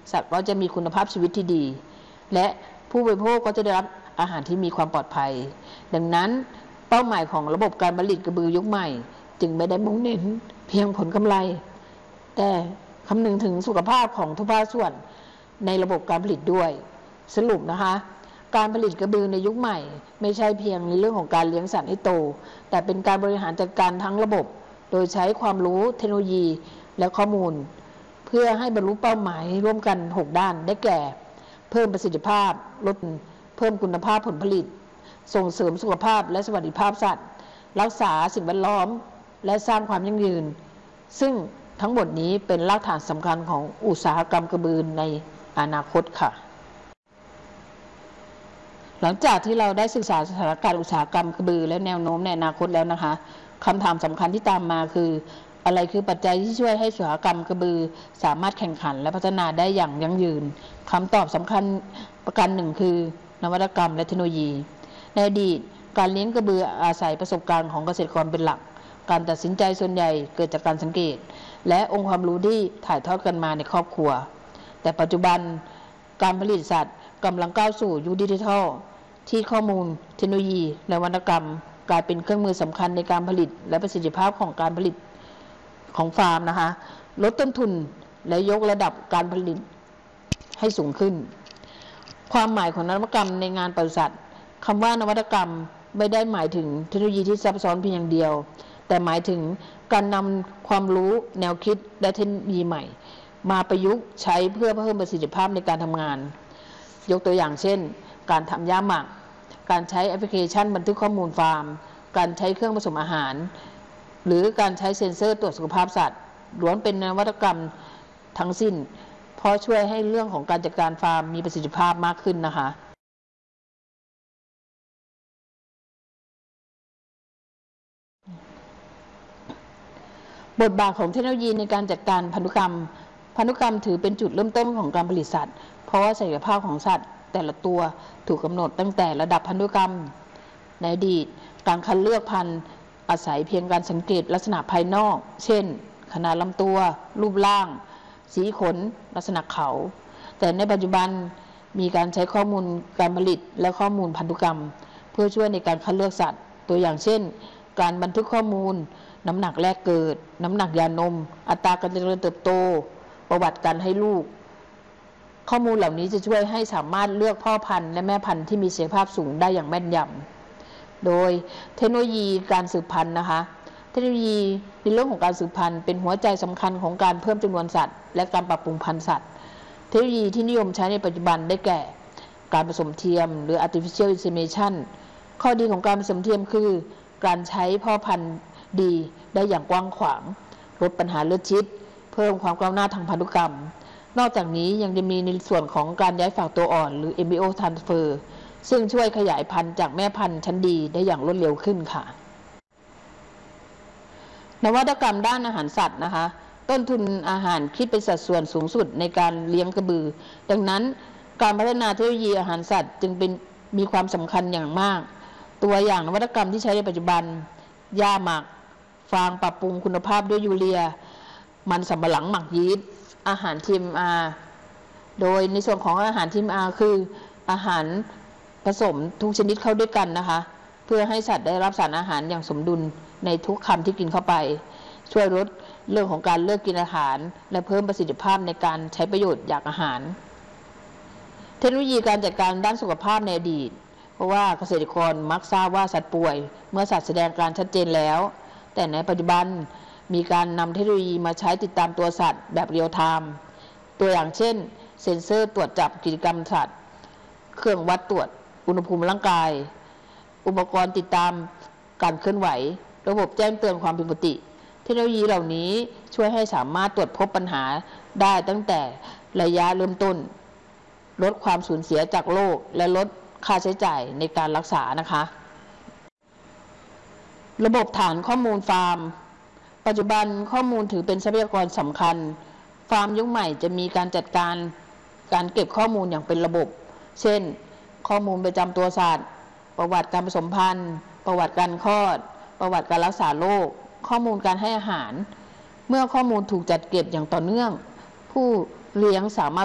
สัตว์ก็จะมีคุณภาพชีวิตที่ดีและผู้บริโภคก็จะได้รับอาหารที่มีความปลอดภัยดังนั้นเป้าหมายของระบบการผลิตกระบือยุคใหม่จึงไม่ได้มุ่งเน้นเพียงผลกำไรแต่คำนึงถึงสุขภาพของทุกภาคส่วนในระบบการผลิตด้วยสรุปนะคะการผลิตกระบือในยุคใหม่ไม่ใช่เพียงในเรื่องของการเลี้ยงสัตว์ให้โตแต่เป็นการบริหารจัดการทั้งระบบโดยใช้ความรู้เทคโนโลยีและข้อมูลเพื่อให้บรรลุเป้าหมายร่วมกัน6ด้านได้แก่เพิ่มประสิทธิภาพลดเพิ่มคุณภาพผลผลิตส่งเสริมสุขภาพและสวัสดิภาพสัตว์รักษาสิ่งแวดล้อมและสร้างความยั่งยืนซึ่งทั้งหมดนี้เป็นรากฐานสำคัญของอุตสาหกรรมกระบือในอนาคตค่ะหลังจากที่เราได้ศึกษาสถานการณ์อุตสาหกรรมกระบือและแนวโน้มในอนาคตแล้วนะคะคำถามสำคัญที่ตามมาคืออะไรคือปัจจัยที่ช่วยให้อุตสาหกรรมกระบือสามารถแข่งขันและพัฒนาได้อย่างยั่งยืนคำตอบสำคัญประการหนึ่งคือนวัตกรรมและเทคโนโลยีในอดีตการเลี้ยงกระบืออาศัยประสบการณ์ของเกษตรกรเป็นหลักการตัดสินใจส่วนใหญ่เกิดจากการสังเกตและองค์ความรู้ที่ถ่ายทอดกันมาในครอบครัวแต่ปัจจุบันการผลิตสัตว์กำลังก้าวสู่ยุคดิจิทัลที่ข้อมูลเทคโนโลยีและนวัตกรรมกลายเป็นเครื่องมือสำคัญในการผลิตและประสิทธิภาพของการผลิตของฟาร์มนะคะลดต้นทุนและยกระดับการผลิตให้สูงขึ้นความหมายของนวัตกรรมในงานปศุสัตว์คำว่านวัตกรรมไม่ได้หมายถึงเทคโนโลยีที่ซับซ้อนเพียงอย่างเดียวแต่หมายถึงการนำความรู้แนวคิดและเทคโนโลยีใหม่มาประยุกต์ใช้เพื่อเพิ่มประสิทธิภาพในการทำงานยกตัวอย่างเช่นการทำหญ้าหมักการใช้แอปพลิเคชันบันทึกข้อมูลฟาร์มการใช้เครื่องผสมอาหารหรือการใช้เซ็นเซอร์ตรวจสุขภาพสัตว์ล้วนเป็นนวัตกรรมทั้งสิ้นเพราะช่วยให้เรื่องของการจัดการฟาร์มมีประสิทธิภาพมากขึ้นนะคะบทบาทของเทคโนโลยีในการจัดการพันธุกรรมถือเป็นจุดเริ่มต้นของการผลิตสัตว์เพราะว่าศักยภาพของสัตว์แต่ละตัวถูกกำหนดตั้งแต่ระดับพันธุกรรมในอดีตการคัดเลือกพันธุ์อาศัยเพียงการสังเกตลักษณะภายนอกเช่นขนาดลำตัวรูปร่างสีขนลักษณะเขาแต่ในปัจจุบันมีการใช้ข้อมูลการผลิตและข้อมูลพันธุกรรมเพื่อช่วยในการคัดเลือกสัตว์ตัวอย่างเช่นการบันทึกข้อมูลน้ำหนักแรกเกิดน้ำหนักยานมอัตราการเจริญเติบโตประวัติการให้ลูกข้อมูลเหล่านี้จะช่วยให้สามารถเลือกพ่อพันธุ์และแม่พันธุ์ที่มีศักยภาพสูงได้อย่างแม่นยำโดยเทคโนโลยีการสืบพันธุ์นะคะเทคโนโลยีในเรื่องของการสืบพันธุ์เป็นหัวใจสำคัญของการเพิ่มจำนวนสัตว์และการปรับปรุงพันธุ์สัตว์เทคโนโลยีที่นิยมใช้ในปัจจุบันได้แก่การผสมเทียมหรือ artificial insemination ข้อดีของการผสมเทียมคือการใช้พ่อพันธุ์ดีได้อย่างกว้างขวางลดปัญหาเลือดชิดเพิ่มความก้าวหน้าทางพันธุกรรมนอกจากนี้ยังจะมีในส่วนของการย้ายฝากตัวอ่อนหรือ embryo transfer ซึ่งช่วยขยายพันธุ์จากแม่พันธุ์ชั้นดีได้อย่างรวดเร็วขึ้นค่ะนวัตกรรมด้านอาหารสัตว์นะคะต้นทุนอาหารคิดเป็นสัดส่วนสูงสุดในการเลี้ยงกระบือดังนั้นการพัฒนาเทคโนโลยีอาหารสัตว์จึงมีความสำคัญอย่างมากตัวอย่างนวัตกรรมที่ใช้ในปัจจุบันหญ้าหมักฟางปรับปรุงคุณภาพด้วยยูเรียมันสำปะหลังหมักยีสต์อาหาร TMR โดยในส่วนของอาหาร TMR คืออาหารผสมทุกชนิดเข้าด้วยกันนะคะเพื่อให้สัตว์ได้รับสารอาหารอย่างสมดุลในทุกคำที่กินเข้าไปช่วยลดเรื่องของการเลิกกินอาหารและเพิ่มประสิทธิภาพในการใช้ประโยชน์จากอาหารเทคโนโลยีการจัดการด้านสุขภาพในอดีตเพราะว่าเกษตรกรมักทราบว่าสัตว์ป่วยเมื่อสัตว์แสดงการชัดเจนแล้วแต่ในปัจจุบันมีการนำเทคโนโลยีมาใช้ติดตามตัวสัตว์แบบเรียลไทม์ตัวอย่างเช่นเซ็นเซอร์ตรวจจับกิจกรรมสัตว์เครื่องวัดตรวจอุณหภูมิร่างกายอุปกรณ์ติดตามการเคลื่อนไหวระบบแจ้งเตือนความผิดปกติเทคโนโลยีเหล่านี้ช่วยให้สามารถตรวจพบปัญหาได้ตั้งแต่ระยะเริ่มต้นลดความสูญเสียจากโรคและลดค่าใช้จ่ายในการรักษานะคะระบบฐานข้อมูลฟาร์มปัจจุบันข้อมูลถือเป็นทรัพยากรสำคัญฟาร์มยุคใหม่จะมีการจัดการเก็บข้อมูลอย่างเป็นระบบเช่นข้อมูลประจำตัวสัตว์ประวัติการผสมพันธุ์ประวัติการคลอดประวัติการรักษาโรคข้อมูลการให้อาหารเมื่อข้อมูลถูกจัดเก็บอย่างต่อเนื่องผู้เลี้ยงสามารถ